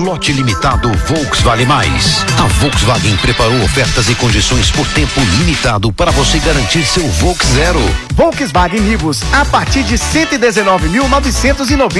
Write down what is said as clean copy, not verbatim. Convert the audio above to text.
Lote limitado Volks Vale Mais. A Volkswagen preparou ofertas e condições por tempo limitado para você garantir seu Volks Zero. Volkswagen Nivus a partir de 119.990